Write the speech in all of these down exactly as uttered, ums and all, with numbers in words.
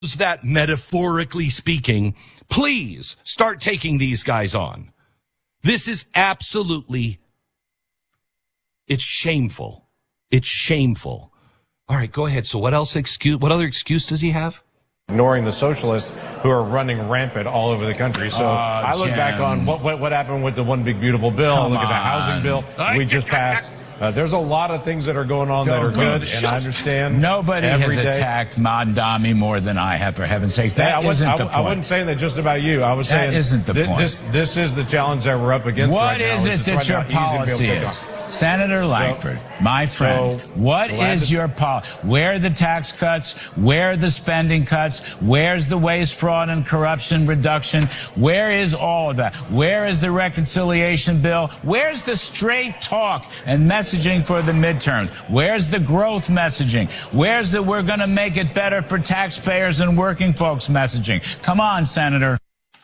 that, metaphorically speaking, please start taking these guys on. This is absolutely, it's shameful. It's shameful. All right, go ahead. So what else excuse, what other excuse does he have? Ignoring the socialists who are running rampant all over the country. So oh, I look Jim. back on what, what what happened with the one big beautiful bill. Come look on. at the housing bill we just passed. Uh, there's a lot of things that are going on that are good, and I understand. Nobody has day. attacked Mondami more than I have, for heaven's sake. That, That isn't I, the point. I wasn't saying that just about you. I was That saying isn't the th- point. This this is the challenge that we're up against What right now. is it It's that right your now easy to be able to policy take is? on. Senator Langford, my friend, so what glad is to- your policy? Where are the tax cuts? Where are the spending cuts? Where's the waste, fraud, and corruption reduction? Where is all of that? Where is the reconciliation bill? Where's the straight talk and messaging for the midterms? Where's the growth messaging? Where's the we're going to make it better for taxpayers and working folks messaging? Come on, Senator.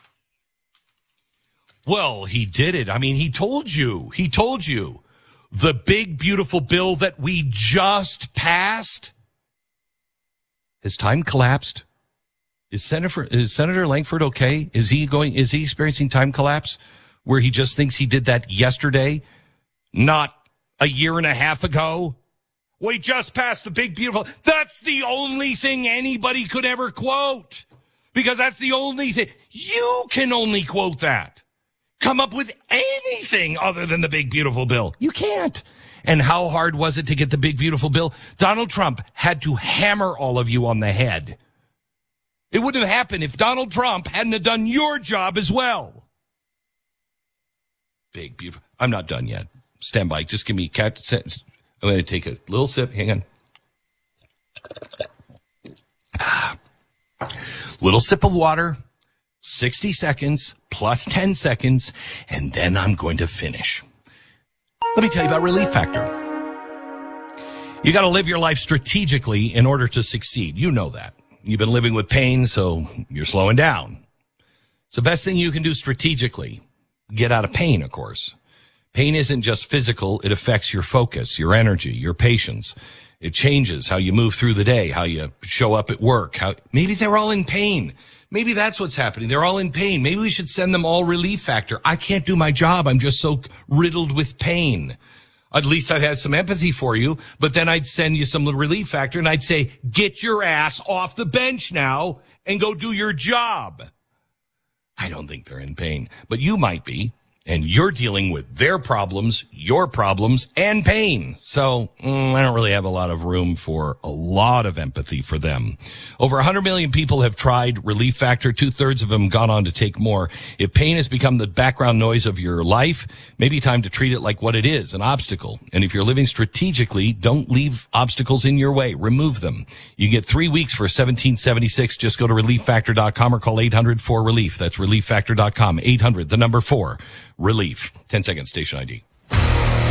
Well, he did it. I mean, he told you. He told you. The big, beautiful bill that we just passed. Has time collapsed? Is Senator, is Senator Langford okay? Is he going, is he experiencing time collapse where he just thinks he did that yesterday, not a year and a half ago? We just passed the big, beautiful. That's the only thing anybody could ever quote, because that's the only thing. You can only quote that. Come up with anything other than the big, beautiful bill. You can't. And how hard was it to get the big, beautiful bill? Donald Trump had to hammer all of you on the head. It wouldn't have happened if Donald Trump hadn't have done your job as well. Big, beautiful. I'm not done yet. Stand by. Just give me a cat. I'm going to take a little sip. Hang on. Little sip of water. sixty seconds plus ten seconds, and then I'm going to finish. Let me tell you about Relief Factor. You got to live your life strategically in order to succeed. You know that. You've been living with pain, so you're slowing down. It's the best thing you can do strategically. Get out of pain, of course. Pain isn't just physical. It affects your focus, your energy, your patience. It changes how you move through the day, how you show up at work. How maybe they're all in pain. Maybe that's what's happening. They're all in pain. Maybe we should send them all Relief Factor. I can't do my job. I'm just so riddled with pain. At least I'd have some empathy for you, but then I'd send you some Relief Factor and I'd say, get your ass off the bench now and go do your job. I don't think they're in pain, but you might be. And you're dealing with their problems, your problems, and pain. So mm, I don't really have a lot of room for a lot of empathy for them. Over one hundred million people have tried Relief Factor. Two-thirds of them gone on to take more. If pain has become the background noise of your life, maybe time to treat it like what it is, an obstacle. And if you're living strategically, don't leave obstacles in your way. Remove them. You get three weeks for seventeen seventy-six. Just go to relief factor dot com or call eight hundred four relief. That's relief factor dot com. eight hundred, the number four. Relief. ten seconds, station I D.